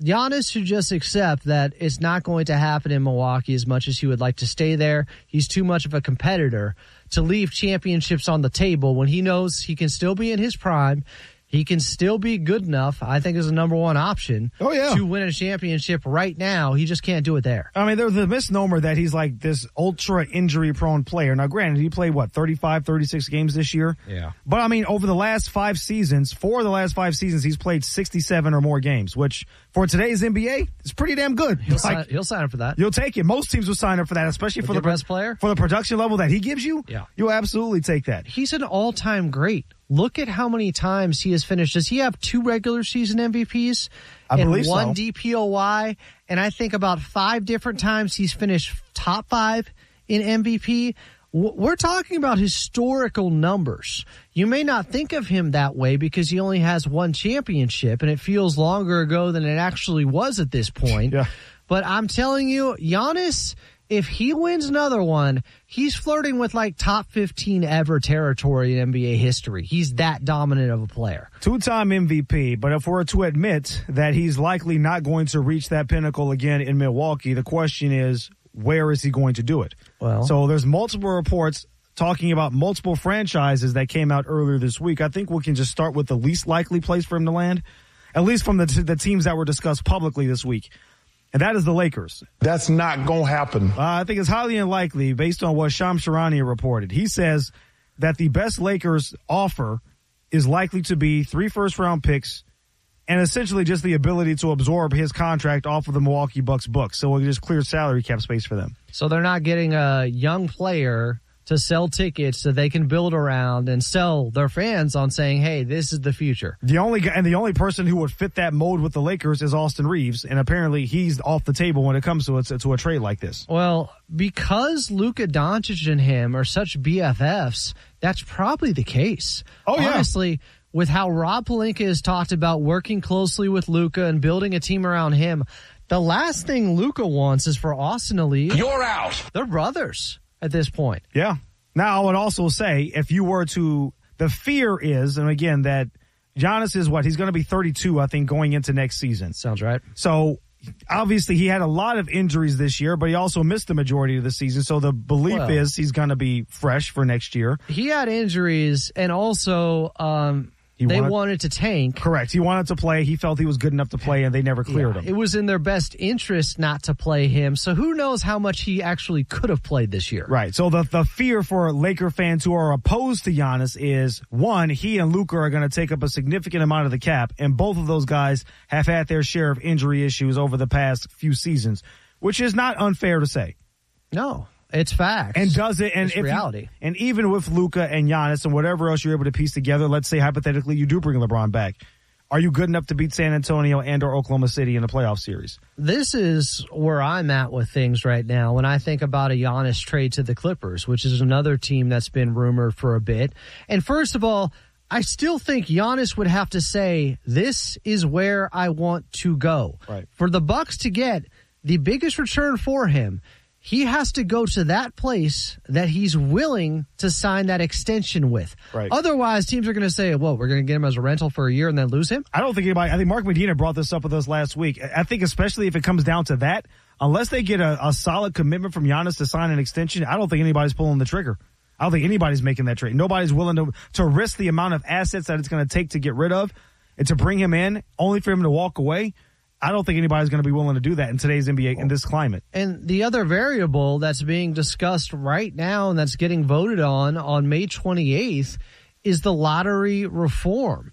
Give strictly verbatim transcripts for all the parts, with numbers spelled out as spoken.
Giannis should just accept that it's not going to happen in Milwaukee as much as he would like to stay there. He's too much of a competitor to leave championships on the table when he knows he can still be in his prime. He can still be good enough, I think, as a number one option oh, yeah. to win a championship right now. He just can't do it there. I mean, there's the misnomer that he's like this ultra injury-prone player. Now, granted, he played, what, thirty-five, thirty-six games this year? Yeah. But, I mean, over the last five seasons, four of the last five seasons, he's played sixty-seven or more games, which for today's N B A is pretty damn good. He'll, like, sign, he'll sign up for that. You'll take it. Most teams will sign up for that, especially With for the the best player. For the production level that he gives you, yeah. you'll absolutely take that. He's an all-time great. Look at how many times he has finished. Does he have two regular season M V Ps? I and believe one so. D P O Y? And I think about five different times he's finished top five in M V P. We're talking about historical numbers. You may not think of him that way because he only has one championship, and it feels longer ago than it actually was at this point. Yeah. But I'm telling you, Giannis, if he wins another one, he's flirting with like top fifteen ever territory in N B A history. He's that dominant of a player. Two-time M V P, but if we're to admit that he's likely not going to reach that pinnacle again in Milwaukee, the question is, where is he going to do it? Well, so there's multiple reports talking about multiple franchises that came out earlier this week. I think we can just start with the least likely place for him to land, at least from the, the teams that were discussed publicly this week. And that is the Lakers. That's not going to happen. Uh, I think it's highly unlikely based on what Shams Charania reported. He says that the best Lakers offer is likely to be three first-round picks and essentially just the ability to absorb his contract off of the Milwaukee Bucks books. So we'll just clear salary cap space for them. So they're not getting a young player to sell tickets that they can build around and sell their fans on saying, hey, this is the future. The only guy, and the only person who would fit that mold with the Lakers is Austin Reeves, and apparently he's off the table when it comes to a, to a trade like this. Well, because Luka Doncic and him are such B F Fs, that's probably the case. Oh, yeah. Honestly, with how Rob Pelinka has talked about working closely with Luka and building a team around him, the last thing Luka wants is for Austin to leave. You're out. They're brothers at this point. Yeah. Now, I would also say, if you were to, the fear is, and again, that Giannis is what? He's going to be thirty-two, I think, going into next season. Sounds right. So, obviously, he had a lot of injuries this year, but he also missed the majority of the season. So, the belief well, is he's going to be fresh for next year. He had injuries, and also um, He they wanted, wanted to tank. Correct. He wanted to play. He felt he was good enough to play, and they never cleared Yeah, him. It was in their best interest not to play him. So who knows how much he actually could have played this year. Right. So the, the fear for Laker fans who are opposed to Giannis is, one, he and Luka are going to take up a significant amount of the cap, and both of those guys have had their share of injury issues over the past few seasons, which is not unfair to say. No. It's facts. And does it, and it's if reality. You, and even with Luka and Giannis and whatever else you're able to piece together, let's say hypothetically you do bring LeBron back. Are you good enough to beat San Antonio and or Oklahoma City in a playoff series? This is where I'm at with things right now when I think about a Giannis trade to the Clippers, which is another team that's been rumored for a bit. And first of all, I still think Giannis would have to say, this is where I want to go. Right. For the Bucks to get the biggest return for him, he has to go to that place that he's willing to sign that extension with. Right. Otherwise, teams are going to say, well, we're going to get him as a rental for a year and then lose him. I don't think anybody, I think Mark Medina brought this up with us last week. I think especially if it comes down to that, unless they get a, a solid commitment from Giannis to sign an extension, I don't think anybody's pulling the trigger. I don't think anybody's making that trade. Nobody's willing to, to risk the amount of assets that it's going to take to get rid of and to bring him in only for him to walk away. I don't think anybody's going to be willing to do that in today's N B A in this climate. And the other variable that's being discussed right now and that's getting voted on on May twenty-eighth is the lottery reform.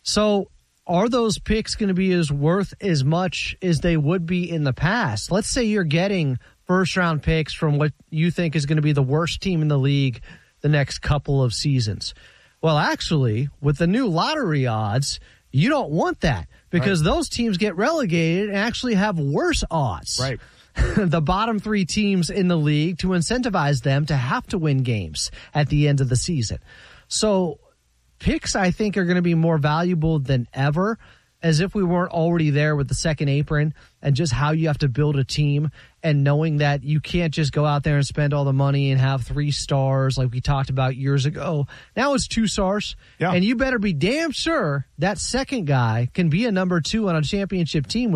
So are those picks going to be as worth as much as they would be in the past? Let's say you're getting first-round picks from what you think is going to be the worst team in the league the next couple of seasons. Well, actually, with the new lottery odds, you don't want that. Because right. those teams get relegated and actually have worse odds. Right. The bottom three teams in the league to incentivize them to have to win games at the end of the season. So picks, I think, are going to be more valuable than ever, as if we weren't already there with the second apron and just how you have to build a team and knowing that you can't just go out there and spend all the money and have three stars like we talked about years ago. Now it's two stars. Yeah. And you better be damn sure that second guy can be a number two on a championship team.